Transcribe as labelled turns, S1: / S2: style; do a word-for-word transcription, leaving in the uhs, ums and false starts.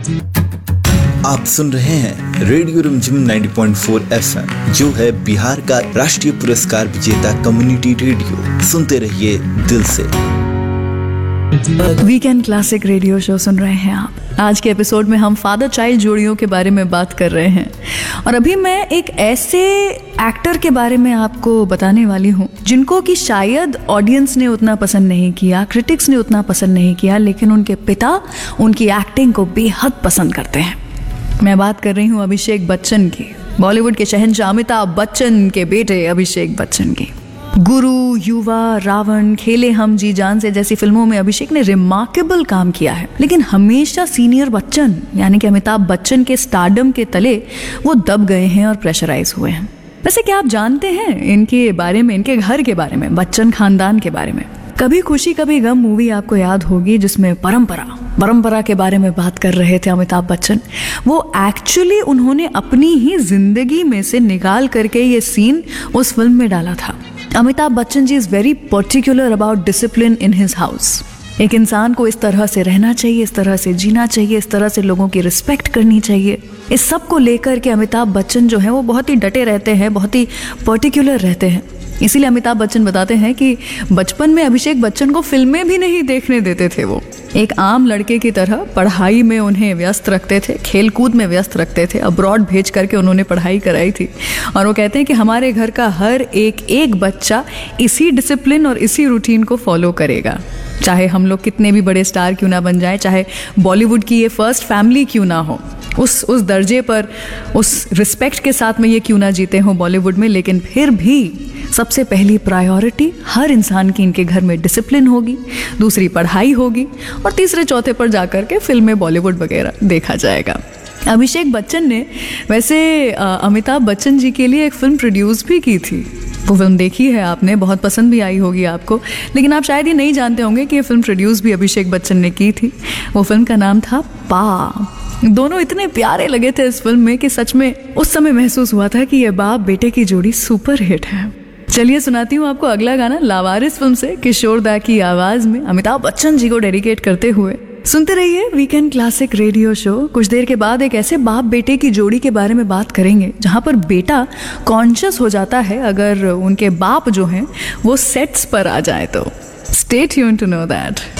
S1: आप सुन रहे हैं रेडियो रिमझिम नब्बे पॉइंट चार एफएम, जो है बिहार का राष्ट्रीय पुरस्कार विजेता कम्युनिटी रेडियो। सुनते रहिए दिल से।
S2: वीकेंड क्लासिक रेडियो शो सुन रहे हैं आप। आज के एपिसोड में हम फादर चाइल्ड जोड़ियों के बारे में बात कर रहे हैं, और अभी मैं एक ऐसे एक्टर के बारे में आपको बताने वाली हूँ जिनको कि शायद ऑडियंस ने उतना पसंद नहीं किया, क्रिटिक्स ने उतना पसंद नहीं किया, लेकिन उनके पिता उनकी एक्टिंग को बेहद पसंद करते हैं। मैं बात कर रही हूँ अभिषेक बच्चन की, बॉलीवुड के शहंशाह अमिताभ बच्चन के बेटे अभिषेक बच्चन की। गुरु, युवा, रावण, खेले हम जी जान से जैसी फिल्मों में अभिषेक ने रिमार्केबल काम किया है, लेकिन हमेशा सीनियर बच्चन यानी कि अमिताभ बच्चन के स्टारडम के तले वो दब गए हैं और प्रेशराइज हुए हैं। वैसे क्या आप जानते हैं इनके बारे में, इनके घर के बारे में, बच्चन खानदान के बारे में? कभी खुशी कभी गम मूवी आपको याद होगी, जिसमें परंपरा परंपरा के बारे में बात कर रहे थे अमिताभ बच्चन। वो एक्चुअली उन्होंने अपनी ही जिंदगी में से निकाल करके ये सीन उस फिल्म में डाला था। Amitabh Bachchan ji is very particular about discipline in his house. एक इंसान को इस तरह से रहना चाहिए, इस तरह से जीना चाहिए, इस तरह से लोगों की रिस्पेक्ट करनी चाहिए। इस सब को लेकर के अमिताभ बच्चन जो है वो बहुत ही डटे रहते हैं, बहुत ही पर्टिकुलर रहते हैं। इसीलिए अमिताभ बच्चन बताते हैं कि बचपन में अभिषेक बच्चन को फिल्में भी नहीं देखने देते थे। वो एक आम लड़के की तरह पढ़ाई में उन्हें व्यस्त रखते थे, खेल कूद में व्यस्त रखते थे। अब्रॉड भेज करके उन्होंने पढ़ाई कराई थी, और वो कहते हैं कि हमारे घर का हर एक एक बच्चा इसी डिसिप्लिन और इसी रूटीन को फॉलो करेगा, चाहे हम लोग कितने भी बड़े स्टार क्यों ना बन जाए, चाहे बॉलीवुड की ये फर्स्ट फैमिली क्यों ना हो, उस उस दर्जे पर, उस रिस्पेक्ट के साथ में ये क्यों ना जीते हों बॉलीवुड में, लेकिन फिर भी सबसे पहली प्रायोरिटी हर इंसान की इनके घर में डिसिप्लिन होगी, दूसरी पढ़ाई होगी, और तीसरे चौथे पर जाकर के फिल्में बॉलीवुड वगैरह देखा जाएगा। अभिषेक बच्चन ने वैसे अमिताभ बच्चन जी के लिए एक फिल्म प्रोड्यूस भी की थी। वो फिल्म देखी है आपने, बहुत पसंद भी आई होगी आपको, लेकिन आप शायद ये नहीं जानते होंगे कि ये फिल्म प्रोड्यूस भी अभिषेक बच्चन ने की थी। वो फिल्म का नाम था पा। दोनों इतने प्यारे लगे थे इस फिल्म में कि सच में उस समय महसूस हुआ था कि ये बाप बेटे की जोड़ी सुपर हिट है। चलिए सुनाती हूँ आपको अगला गाना लावारिस फिल्म से, किशोर दा की आवाज में अमिताभ बच्चन जी को डेडिकेट करते हुए। सुनते रहिए वीकेंड क्लासिक रेडियो शो। कुछ देर के बाद एक ऐसे बाप बेटे की जोड़ी के बारे में बात करेंगे जहां पर बेटा कॉन्शियस हो जाता है अगर उनके बाप जो हैं वो सेट्स पर आ जाए तो। Stay tuned to know that.